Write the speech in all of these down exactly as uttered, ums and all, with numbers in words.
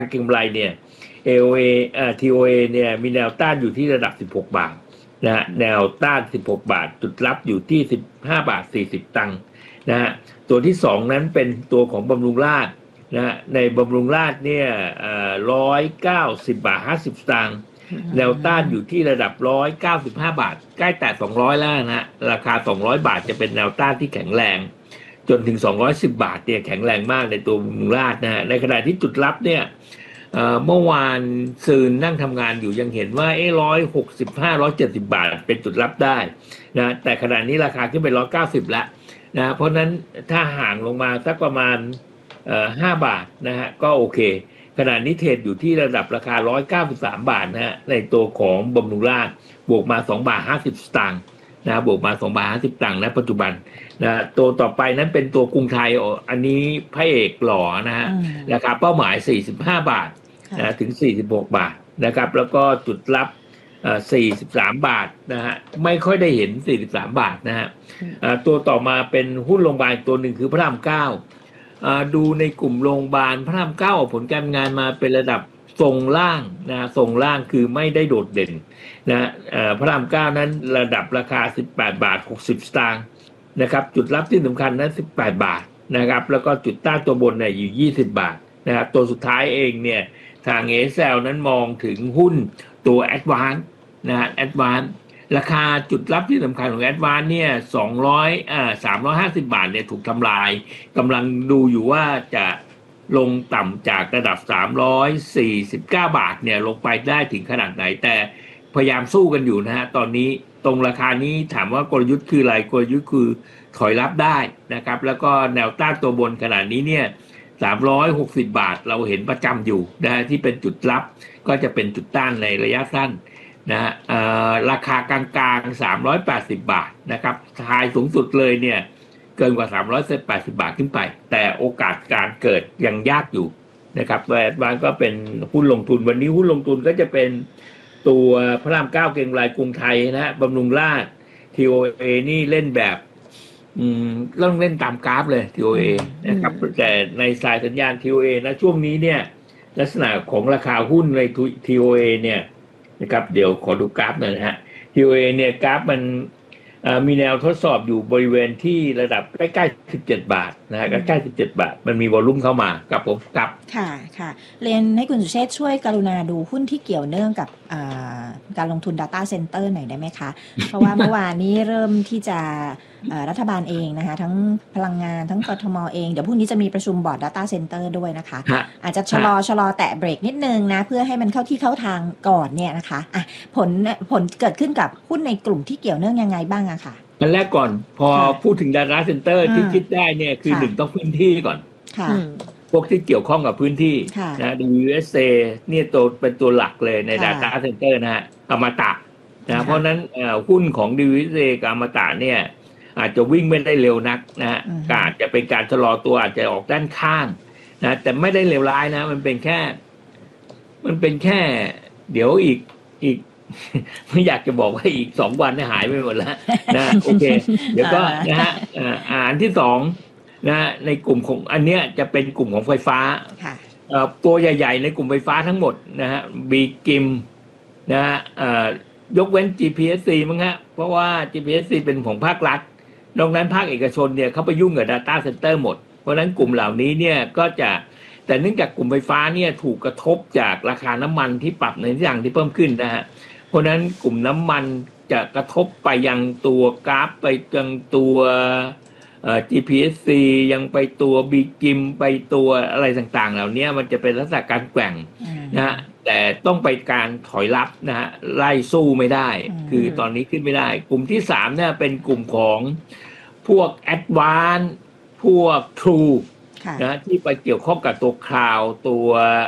เก็งกำไรเนี่ย เอ โอ เอ เอ่อ ที โอ เอ เนี่ยมีแนวต้านอยู่ที่ระดับสิบหกบาทนะฮะแนวต้านสิบหกบาทจุดรับอยู่ที่สิบห้าบาทสี่สิบตังค์นะฮะตัวที่สองนั้นเป็นตัวของบำรุงราษฎร์นะฮะในบำรุงราษฎร์เนี่ยเอ่อหนึ่งร้อยเก้าสิบบาทห้าสิบสตางค์แนวต้านอยู่ที่ระดับหนึ่งร้อยเก้าสิบห้าบาทใกล้แตะสองร้อยแล้วนะฮะราคาสองร้อยบาทจะเป็นแนวต้านที่แข็งแรงจนถึงสองร้อยสิบบาทเนี่ยแข็งแรงมากในตัวบำรุงราษฎร์นะฮะในขณะที่จุดรับเนี่ยเอ่อเมื่อวานซืนนั่งทำงานอยู่ยังเห็นว่าเอ้ร้อยหกสิบห้าร้อยเจ็ดสิบบาทเป็นจุดรับได้นะแต่ขณะนี้ราคาขึ้นไปร้อยเก้าสิบแล้วนะเพราะนั้นถ้าห่างลงมาสักประมาณเอ่อห้าบาทนะฮะก็โอเคขณะนี้เทรดอยู่ที่ระดับราคาหนึ่งร้อยเก้าสิบสามบาทนะฮะในตัวของบำรุงราษฎร์บวกมาสองบาทห้าสิบสตางค์นะบวกมาสองบาทห้าสิบสตางค์นะปัจจุบันนะตัวต่อไปนั้นเป็นตัวกรุงไทยอันนี้พระเอกหล่อนะฮะราคาเป้าหมายสี่สิบห้าบาทนะถึงสี่สิบหกบาทนะครับแล้วก็จุดรับเอ่อสี่สิบสามบาทนะฮะไม่ค่อยได้เห็นสี่สิบสามบาทนะฮะเอ่อตัวต่อมาเป็นหุ้นโรงพยาบาลตัวหนึ่งคือพระรามเก้าอ่าดูในกลุ่มโรงพยาบาลพระรามเก้าผลการงานมาเป็นระดับทรงล่างนะทรงล่างคือไม่ได้โดดเด่นนะเอ่อพระรามเก้านั้นระดับราคาสิบแปดบาทหกสิบสตางค์นะครับจุดรับที่สำคัญนั้นสิบแปดบาทนะครับแล้วก็จุดต้านตัวบนเนี่ยอยู่ยี่สิบบาทนะครับตัวสุดท้ายเองเนี่ยทาง เอ เอส แอล นั้นมองถึงหุ้นตัว Advance นะฮะ Advance ราคาจุดรับที่สำคัญของ Advance เนี่ยสองร้อยอ่าสามร้อยห้าสิบบาทเนี่ยถูกทำลายกำลังดูอยู่ว่าจะลงต่ำจากระดับสามร้อยสี่สิบเก้าบาทเนี่ยลงไปได้ถึงขนาดไหนแต่พยายามสู้กันอยู่นะฮะตอนนี้ตรงราคานี้ถามว่ากลยุทธ์คืออะไรกลยุทธ์คือถอยรับได้นะครับแล้วก็แนวต้านตัวบนขนาดนี้เนี่ยสามร้อยหกสิบบาทเราเห็นประจำอยู่นะที่เป็นจุดรับก็จะเป็นจุดต้านในระยะสั้นนะฮะราคากลางๆสามร้อยแปดสิบบาทนะครับทายสูงสุดเลยเนี่ยเกินกว่าสามร้อยแปดสิบบาทขึ้นไปแต่โอกาสการเกิดยังยากอยู่นะครับแอดวานซ์ก็เป็นหุ้นลงทุนวันนี้หุ้นลงทุนก็จะเป็นตัวพระรามเก้าเก็งกำไรกรุงไทยนะฮะบำรุงราษฎร์ ที โอ เอ นี่เล่นแบบอืมต้องเล่นตามกราฟเลย ที โอ เอ นะครับแต่ในสายสัญญาณ ที โอ เอ นะช่วงนี้เนี่ยลักษณะของราคาหุ้นใน ที โอ เอ เนี่ยนะครับเดี๋ยวขอดูกราฟหน่อยนะฮะ ที โอ เอ เนี่ยกราฟมันมีแนวทดสอบอยู่บริเวณที่ระดับใกล้ๆสิบเจ็ดบาทนะฮะใกล้ๆสิบเจ็ดบาทมันมีวอลลุ่มเข้ามาครับผมครับค่ะค่ะเรียนให้คุณสุเชษฐ์ช่วยกรุณาดูหุ้นที่เกี่ยวเนื่องกับการลงทุน Data Center หน่อยได้ไหมคะ เพราะว่าเมื่อวานนี้เริ่มที่จะรัฐบาลเองนะคะทั้งพลังงานทั้งกทมเองเดี๋ยวพรุ่งนี้จะมีประชุมบอร์ด Data Center ด้วยนะคะอาจจะชะลอชะลอแตะเบรกนิดนึงนะเพื่อให้มันเข้าที่เข้าทางก่อนเนี่ยนะคะอ่ะผลผลเกิดขึ้นกับหุ้นในกลุ่มที่เกี่ยวเนื่องยังไงบ้างอะค่ะอันแรกก่อนพอพูดถึง Data Center ที่คิดได้เนี่ยคือหนึ่งต้องพื้นที่ก่อนพวกที่เกี่ยวข้องกับพื้นที่นะ ดับเบิลยู เอส เอ เนี่ยตัวเป็นตัวหลักเลยใน Data Center นะฮะอมตะนะเพราะนั้นหุ้นของ ดับเบิลยู เอส เอ กับอมตะเนี่ยอาจจะวิ่งไม่ได้เร็วนักนะฮะอาจจะเป็นการชะลอตัวอาจจะออกด้านข้างนะแต่ไม่ได้เลวร้ายนะมันเป็นแค่มันเป็นแค่เดี๋ยวอีกอีกไม่อยากจะบอกว่าอีกสองวันเนี่ยหายไปหมดแล้วนะโอเคเดี๋ยวก็นะฮะอันที่สองนะในกลุ่มของอันเนี้ยจะเป็นกลุ่มของไฟฟ้าตัวใหญ่ๆในกลุ่มไฟฟ้าทั้งหมดนะฮะบีกิมนะฮะยกเว้น จี พี เอส ซี มั้งฮะเพราะว่า จี พี เอส ซี เป็นของภาครัฐนอกนั้นภาคเอกชนเนี่ยเขาไปยุ่งกับ Data Center หมดเพราะนั้นกลุ่มเหล่านี้เนี่ยก็จะแต่เนื่องจากกลุ่มไฟฟ้าเนี่ยถูกกระทบจากราคาน้ำมันที่ปรับในทิศทางที่เพิ่มขึ้นนะฮะเพราะนั้นกลุ่มน้ำมันจะกระทบไปยังตัวกราฟไปยังตัวเอ่อ จี พี เอส ซี ยังไปตัวบีกิมไปตัวอะไรต่างๆเหล่านี้มันจะเป็นลักษณะการแกว่งนะฮะแต่ต้องไปการถอยรับนะฮะไล่สู้ไม่ได้คือตอนนี้ขึ้นไม่ได้กลุ่มที่สามเนี่ยเป็นกลุ่มของพวก Advance พวก True นะที่ไปเกี่ยวข้องกับตัวคลาวด์ตัว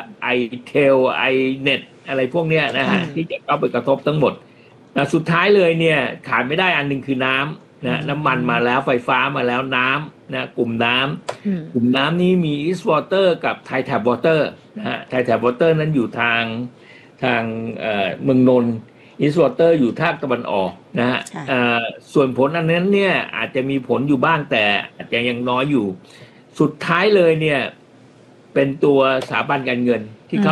iTel iNet อะไรพวกเนี้ยนะฮะที่จะเข้าไปกระทบทั้งหมดนะสุดท้ายเลยเนี่ยขาดไม่ได้อันนึงคือน้ำนะน้ำมันมาแล้วไฟฟ้ามาแล้วน้ำนะกลุ่มน้ำกลุ่มน้ำนี้มี East Water กับ Thai Tap Water นะฮะ Thai Tap Water นั้นอยู่ทางทางเอ่อเมืองนนท์ East Water อยู่ภาคตะวันออกนะฮะเอ่อส่วนผลอันนั้นเนี่ยอาจจะมีผลอยู่บ้างแต่อาจจะยังน้อยอยู่สุดท้ายเลยเนี่ยเป็นตัวสถาบันการเงินที่เข้า